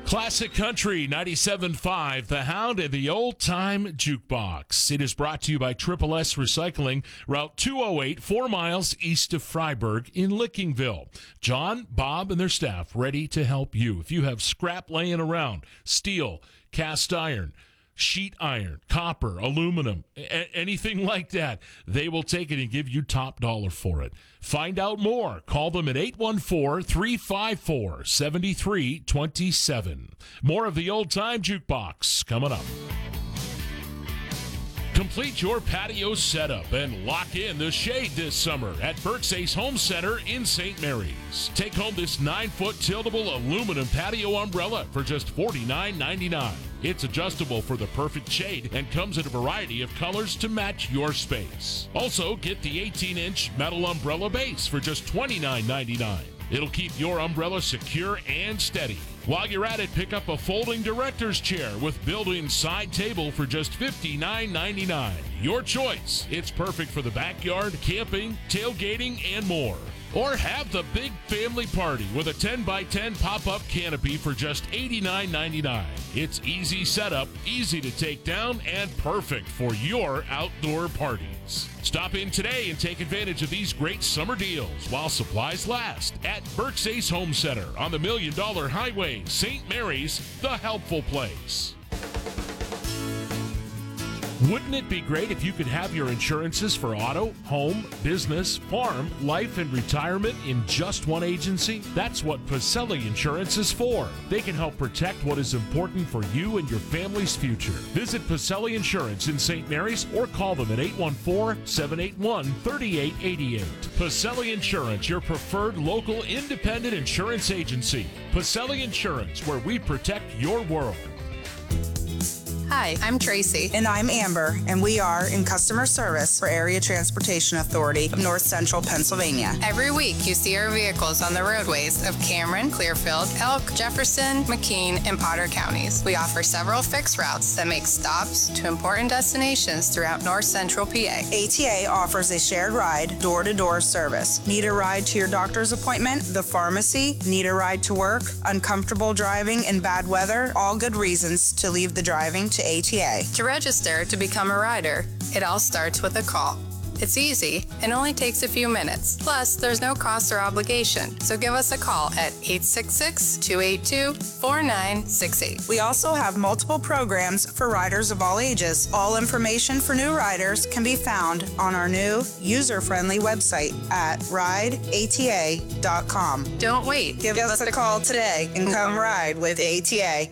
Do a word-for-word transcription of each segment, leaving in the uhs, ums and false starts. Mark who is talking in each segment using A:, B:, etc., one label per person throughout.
A: Classic Country ninety-seven point five, The Hound and the Old Time Jukebox. It is brought to you by Triple S Recycling, Route two oh eight, four miles east of Freiburg in Lickingville. John, Bob, and their staff ready to help you. If you have scrap laying around, steel, cast iron, sheet iron, copper, aluminum, a- anything like that, they will take it and give you top dollar for it. Find out more. Call them at eight one four, three five four, seven three two seven. More of the Old Time Jukebox coming up. Complete your patio setup and lock in the shade this summer at Burke's Ace Home Center in Saint Mary's. Take home this nine-foot tiltable aluminum patio umbrella for just forty-nine ninety-nine. It's adjustable for the perfect shade and comes in a variety of colors to match your space. Also, get the eighteen-inch metal umbrella base for just twenty-nine ninety-nine. It'll keep your umbrella secure and steady. While you're at it, pick up a folding director's chair with built-in side table for just fifty-nine ninety-nine. Your choice. It's perfect for the backyard, camping, tailgating, and more. Or have the big family party with a ten by ten pop-up canopy for just eighty-nine ninety-nine. It's easy setup, easy to take down, and perfect for your outdoor parties. Stop in today and take advantage of these great summer deals while supplies last at Burke's Ace Home Center on the Million Dollar Highway, Saint Mary's, the helpful place. Wouldn't it be great if you could have your insurances for auto, home, business, farm, life, and retirement in just one agency? That's what Pacelli Insurance is for. They can help protect what is important for you and your family's future. Visit Pacelli Insurance in Saint Mary's or call them at eight one four, seven eight one, three eight eight eight. Pacelli Insurance, your preferred local independent insurance agency. Pacelli Insurance, where we protect your world.
B: Hi, I'm Tracy.
C: And I'm Amber, and we are in customer service for Area Transportation Authority of North Central Pennsylvania.
B: Every week, you see our vehicles on the roadways of Cameron, Clearfield, Elk, Jefferson, McKean, and Potter counties. We offer several fixed routes that make stops to important destinations throughout North Central P A.
C: A T A offers a shared ride, door-to-door service. Need a ride to your doctor's appointment, the pharmacy, need a ride to work, uncomfortable driving in bad weather, all good reasons to leave the driving to A T A.
B: To register to become a rider, it all starts with a call. It's easy and only takes a few minutes. Plus, there's no cost or obligation. So give us a call at eight six six, two eight two, four nine six eight.
C: We also have multiple programs for riders of all ages. All information for new riders can be found on our new user-friendly website at ride A T A dot com.
B: Don't wait.
C: Give us a call today and come ride with A T A.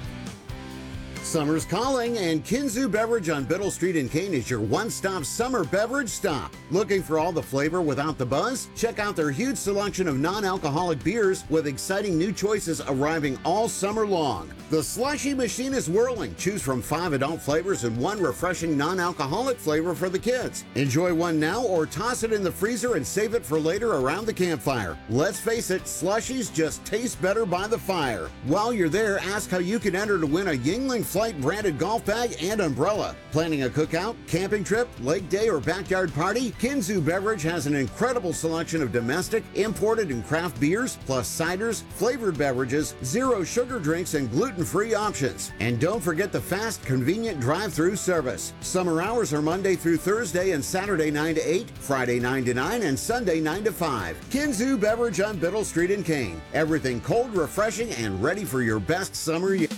D: Summer's calling, and Kinzu Beverage on Biddle Street in Kane is your one-stop summer beverage stop. Looking for all the flavor without the buzz? Check out their huge selection of non-alcoholic beers with exciting new choices arriving all summer long. The slushy machine is whirling. Choose from five adult flavors and one refreshing non-alcoholic flavor for the kids. Enjoy one now or toss it in the freezer and save it for later around the campfire. Let's face it, slushies just taste better by the fire. While you're there, ask how you can enter to win a Yingling Flight branded golf bag and umbrella. Planning a cookout, camping trip, lake day, or backyard party? Kinzu Beverage has an incredible selection of domestic, imported, and craft beers, plus ciders, flavored beverages, zero sugar drinks, and gluten-free options. And don't forget the fast, convenient drive-through service. Summer hours are Monday through Thursday and Saturday nine to eight, Friday nine to nine, and Sunday nine to five. Kinzu Beverage on Biddle Street in Kane. Everything cold, refreshing, and ready for your best summer year.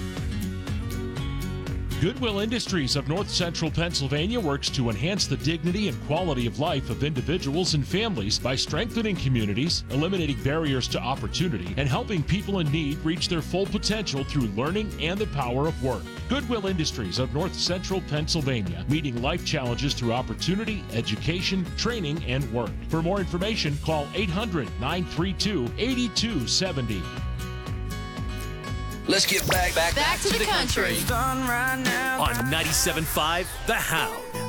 A: Goodwill Industries of North Central Pennsylvania works to enhance the dignity and quality of life of individuals and families by strengthening communities, eliminating barriers to opportunity, and helping people in need reach their full potential through learning and the power of work. Goodwill Industries of North Central Pennsylvania, meeting life challenges through opportunity, education, training, and work. For more information, call eight hundred, nine three two, eight two seven zero.
E: Let's get back, back,
F: back, back to, to the, the country.
E: country. On ninety-seven point five, The Hound.